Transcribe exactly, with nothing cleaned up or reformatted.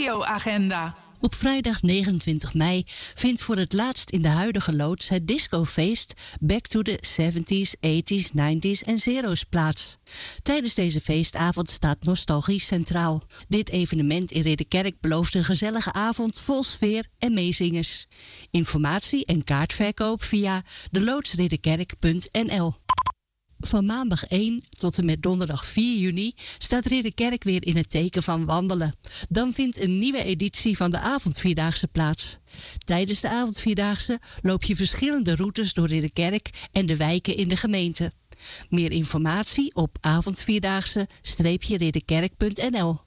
radioagenda. Op vrijdag negenentwintig mei vindt voor het laatst in de huidige loods het discofeest Back to the seventies, eighties, nineties en zero's plaats. Tijdens deze feestavond staat nostalgie centraal. Dit evenement in Ridderkerk belooft een gezellige avond vol sfeer en meezingers. Informatie en kaartverkoop via de loodsridderkerk punt n l. Van maandag één tot en met donderdag vier juni staat Ridderkerk weer in het teken van wandelen. Dan vindt een nieuwe editie van de avondvierdaagse plaats. Tijdens de avondvierdaagse loop je verschillende routes door Ridderkerk en de wijken in de gemeente. Meer informatie op avondvierdaagse ridderkerk punt n l.